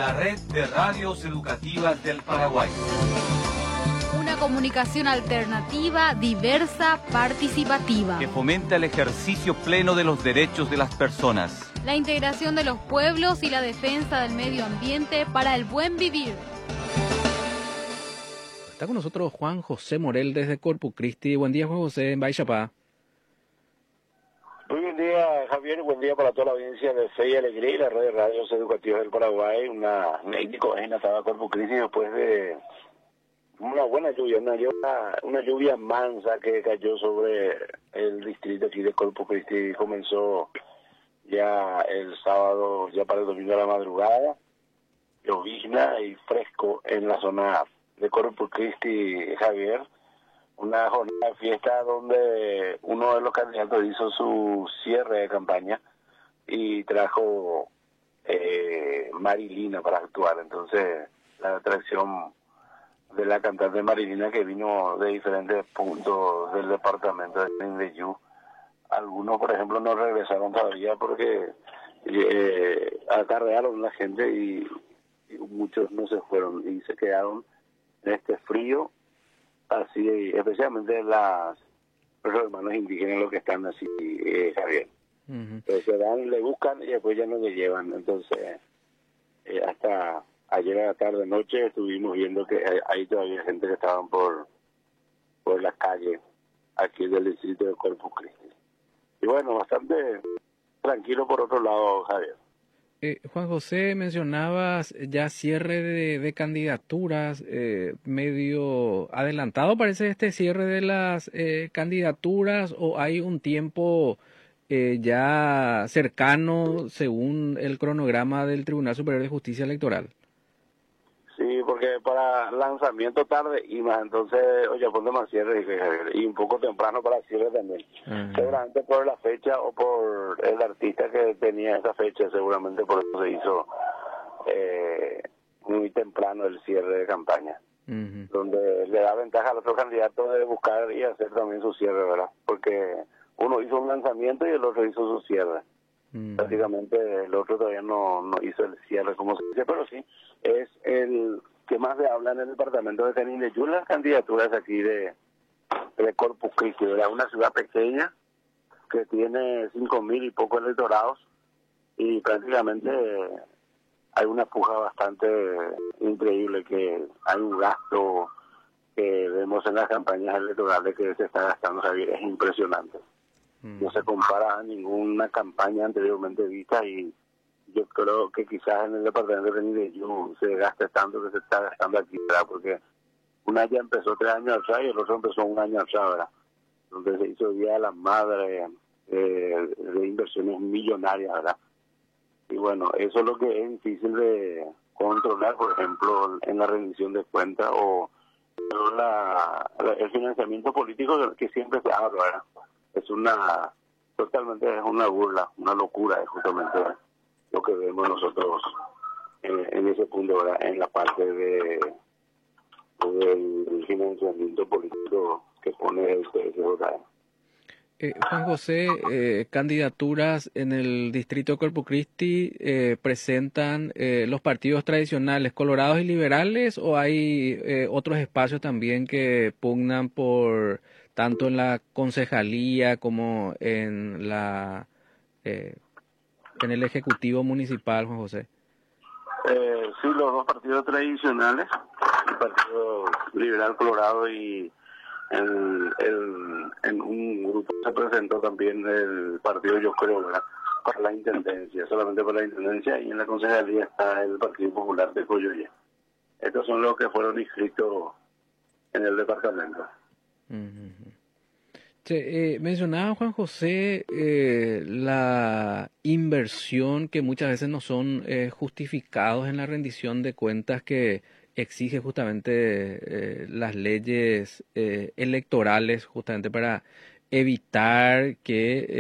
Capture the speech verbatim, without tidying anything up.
la red de radios educativas del Paraguay. Una comunicación alternativa, diversa, participativa. Que fomenta el ejercicio pleno de los derechos de las personas. La integración de los pueblos y la defensa del medio ambiente para el buen vivir. Está con nosotros Juan José Morel desde Corpus Christi. Buen día, Juan José, en Baixapá. Muy buen día, Javier, y buen día para toda la audiencia de Fe y Alegría y la red de radios educativas del Paraguay. Una médico en estaba Corpus Christi después de una buena lluvia, una lluvia, una lluvia mansa que cayó sobre el distrito aquí de Corpus Christi. Comenzó ya el sábado, ya para el domingo a la madrugada, llovizna y fresco en la zona de Corpus Christi, Javier. Una jornada de fiesta donde uno de los candidatos hizo su cierre de campaña y trajo eh, Marilina para actuar. Entonces, la atracción de la cantante Marilina, que vino de diferentes puntos del departamento de Nindeyú. Algunos, por ejemplo, no regresaron todavía porque eh, acarrearon la gente y, y muchos no se fueron y se quedaron en este frío. Así, especialmente las los hermanos indígenas, los que están así, eh, Javier. Uh-huh. Entonces se dan, le buscan y después ya no le llevan. Entonces, eh, hasta ayer a la tarde, noche, estuvimos viendo que hay, hay todavía gente que estaban por por las calles aquí del distrito de Corpus Christi. Y bueno, bastante tranquilo por otro lado, Javier. Eh, Juan José, mencionabas ya cierre de, de candidaturas, eh, medio adelantado parece este cierre de las eh, candidaturas, o hay un tiempo eh, ya cercano según el cronograma del Tribunal Superior de Justicia Electoral. Sí, porque para lanzamiento tarde y más, entonces, oye, ponte más cierre y, y un poco temprano para cierre también. Uh-huh. Seguramente por la fecha o por el artista que tenía esa fecha, seguramente por eso se hizo eh, muy temprano el cierre de campaña. Uh-huh. Donde le da ventaja al otro candidato de buscar y hacer también su cierre, ¿verdad? Porque uno hizo un lanzamiento y el otro hizo su cierre. Uh-huh. Prácticamente el otro todavía no, no hizo el cierre, como se dice, pero sí, es el que más se habla en el departamento de Nindeyú, las candidaturas aquí de, de Corpus Christi, ¿verdad? Una ciudad pequeña que tiene cinco mil y pocos electorados y prácticamente hay una puja bastante increíble, que hay un gasto que vemos en las campañas electorales que se está gastando, Javier, es impresionante. Mm. No se compara a ninguna campaña anteriormente vista y yo creo que quizás en el departamento de Nindeyú se gaste tanto que se está gastando aquí, ¿verdad? Porque una ya empezó tres años atrás y el otro empezó un año atrás, ¿verdad? Donde se hizo Día de las Madres, eh, de inversiones millonarias, ¿verdad? Y bueno, eso es lo que es difícil de controlar, por ejemplo, en la rendición de cuentas o la, la, el financiamiento político que siempre se habla, ¿verdad? Es una, totalmente es una burla, una locura, es justamente, ¿verdad? Lo que vemos nosotros en, en ese punto, ¿verdad? En la parte de del financiamiento político que pone el P S J. Eh, Juan José, eh, candidaturas en el distrito de Corpus Christi eh, presentan eh, los partidos tradicionales, colorados y liberales, o hay eh, otros espacios también que pugnan por tanto en la concejalía como en la eh, en el Ejecutivo Municipal, Juan José? Eh, sí, los dos partidos tradicionales, el Partido Liberal Colorado y el, el, en un grupo se presentó también el partido, yo creo, ¿verdad? Para la Intendencia, solamente para la Intendencia, y en la Concejalía está el Partido Popular de Coyoye. Estos son los que fueron inscritos en el departamento. Uh-huh. Eh, mencionaba Juan José eh, la inversión que muchas veces no son eh, justificados en la rendición de cuentas que exige justamente eh, las leyes eh, electorales, justamente para evitar que